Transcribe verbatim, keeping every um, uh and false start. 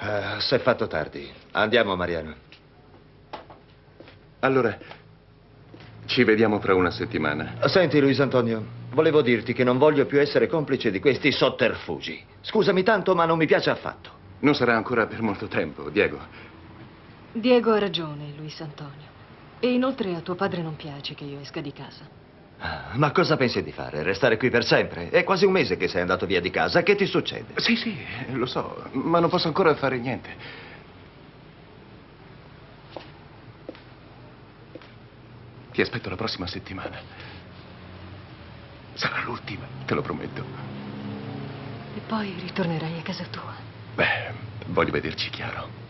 Uh, si è fatto tardi. Andiamo, Mariano. Allora, ci vediamo fra una settimana. Senti, Luis Antonio, volevo dirti che non voglio più essere complice di questi sotterfugi. Scusami tanto, ma non mi piace affatto. Non sarà ancora per molto tempo, Diego. Diego ha ragione, Luis Antonio. E inoltre a tuo padre non piace che io esca di casa. Ah, ma cosa pensi di fare? Restare qui per sempre? È quasi un mese che sei andato via di casa. Che ti succede? Sì, sì, lo so, ma non posso ancora fare niente. Ti aspetto la prossima settimana. Sarà l'ultima, te lo prometto. E poi ritornerai a casa tua. Beh, voglio vederci chiaro.